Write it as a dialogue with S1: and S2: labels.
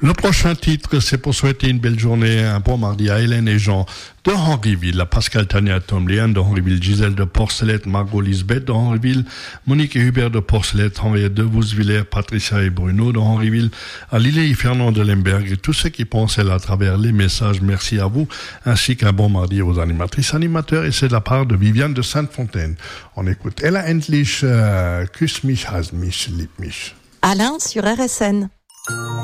S1: Le prochain titre, c'est pour souhaiter une belle journée, un bon mardi à Hélène et Jean de Henryville, à Pascal Tania Tomléan de Henryville, Gisèle de Porcelette, Margot Lisbeth de Henryville, Monique et Hubert de Porcelette, Henriette de Vousvillers, Patricia et Bruno de Henryville, à Lille et Fernand de Lemberg et tous ceux qui pensent à travers les messages. Merci à vous, ainsi qu'un bon mardi aux animatrices, animateurs, et c'est de la part de Viviane de Sainte-Fontaine. On écoute Ella endlich, küss mich, has mich, lieb mich.
S2: Alain sur RSN.